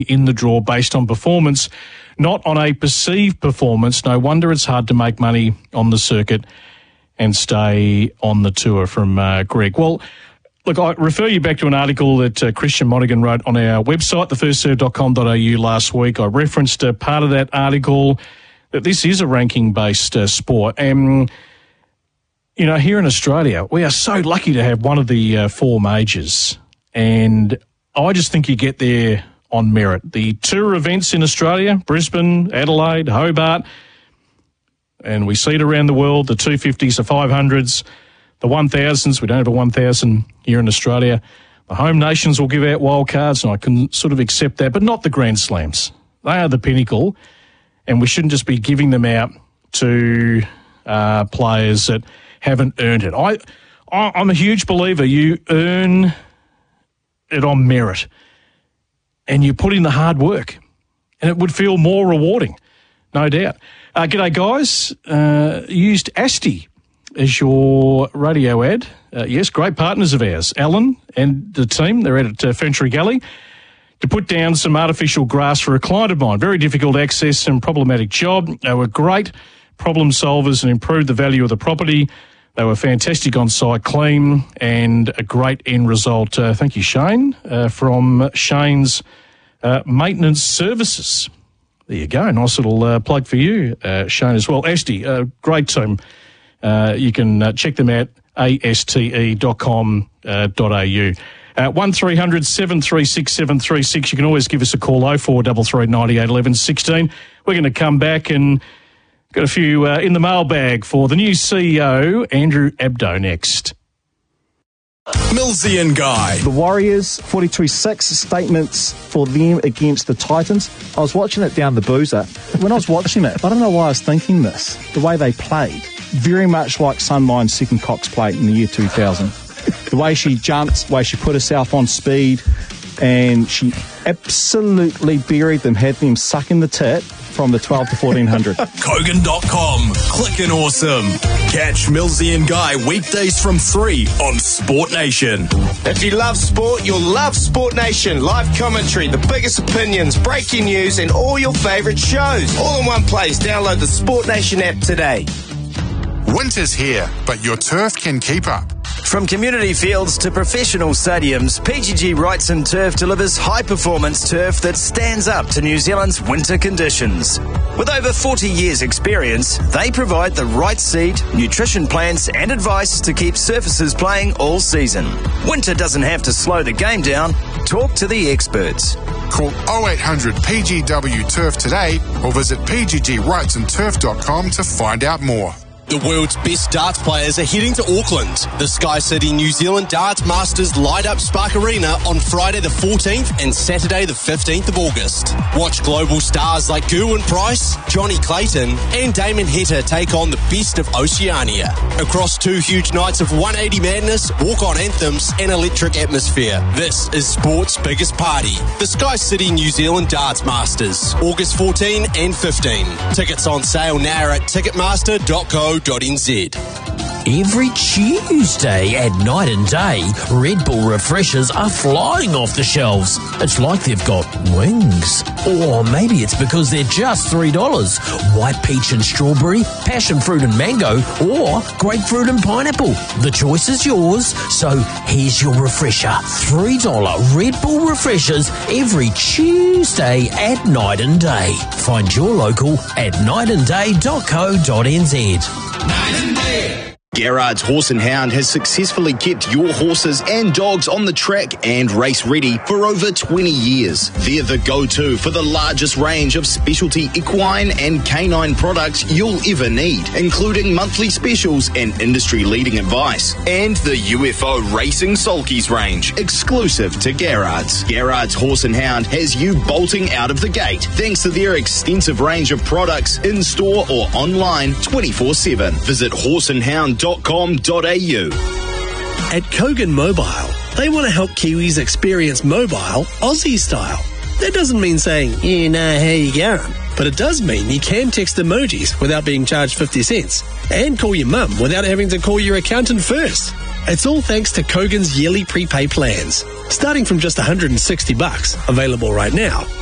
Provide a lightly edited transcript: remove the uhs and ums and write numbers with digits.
in the draw based on performance, not on a perceived performance. No wonder it's hard to make money on the circuit and stay on the tour, from Greg. Well, look, I refer you back to an article that Christian Monaghan wrote on our website, thefirstserve.com.au, last week. I referenced part of that article that this is a ranking-based sport. And, you know, here in Australia, we are so lucky to have one of the four majors. And I just think you get there on merit. The tour events in Australia, Brisbane, Adelaide, Hobart, and we see it around the world, the 250s, the 500s, the 1,000s. We don't have a 1,000 here in Australia. The home nations will give out wild cards, and I can sort of accept that, but not the Grand Slams. They are the pinnacle, and we shouldn't just be giving them out to players that haven't earned it. I'm a huge believer you earn it on merit, and you put in the hard work, and it would feel more rewarding, no doubt. G'day, guys. Used Asti as your radio ad. Yes, great partners of ours, Alan and the team. They're at Fentree Gully to put down some artificial grass for a client of mine. Very difficult access and problematic job. They were great problem solvers and improved the value of the property. They were fantastic on site, clean, and a great end result. Thank you, Shane, from Shane's Maintenance Services. There you go. Nice little plug for you, Shane, as well. Asti, great team. You can check them out, aste.com.au. 1300 736 736. You can always give us a call, 0433 98 11 16. We're going to come back and got a few in the mailbag for the new CEO, Andrew Abdo, next. Millsy and Guy. The Warriors, 43-6 statements for them against the Titans. I was watching it down the boozer. When I was watching it, I don't know why I was thinking this. The way they played, very much like Sunline's second Cox played in the year 2000. The way she jumped, the way she put herself on speed, and she absolutely buried them, had them sucking the tit from the 12 to 1400. Kogan.com. Clickin' awesome. Catch Millsy and Guy weekdays from 3 on Sport Nation. If you love sport, you'll love Sport Nation. Live commentary, the biggest opinions, breaking news, and all your favourite shows. All in one place. Download the Sport Nation app today. Winter's here, but your turf can keep up. From community fields to professional stadiums, PGG Wrightson Turf delivers high-performance turf that stands up to New Zealand's winter conditions. With over 40 years' experience, they provide the right seed, nutrition plans and advice to keep surfaces playing all season. Winter doesn't have to slow the game down. Talk to the experts. Call 0800 PGW Turf today or visit pggwrightsonturf.com to find out more. The world's best darts players are heading to Auckland. The Sky City New Zealand Darts Masters light up Spark Arena on Friday the 14th and Saturday the 15th of August. Watch global stars like Gerwyn Price, Johnny Clayton and Damon Heta take on the best of Oceania. Across 2 huge nights of 180 madness, walk-on anthems and electric atmosphere. This is sport's biggest party. The Sky City New Zealand Darts Masters, August 14 and 15. Tickets on sale now at ticketmaster.co.nz. Every Tuesday at Night and Day, Red Bull refreshers are flying off the shelves. It's like they've got wings. Or maybe it's because they're just $3. White peach and strawberry, passion fruit and mango, or grapefruit and pineapple. The choice is yours, so here's your refresher. $3 Red Bull refreshers every Tuesday at Night and Day. Find your local at nightandday.co.nz. Garrard's Horse and Hound has successfully kept your horses and dogs on the track and race ready for over 20 years. They're the go-to for the largest range of specialty equine and canine products you'll ever need, including monthly specials and industry-leading advice. And the UFO Racing Sulkies range, exclusive to Garrard's. Garrard's Horse and Hound has you bolting out of the gate thanks to their extensive range of products in-store or online 24/7. Visit horseandhound.com.au. At Kogan Mobile, they want to help Kiwis experience mobile Aussie style. That doesn't mean saying, you know how you going, but it does mean you can text emojis without being charged 50 cents and call your mum without having to call your accountant first. It's all thanks to Kogan's yearly prepay plans, starting from just $160, available right now.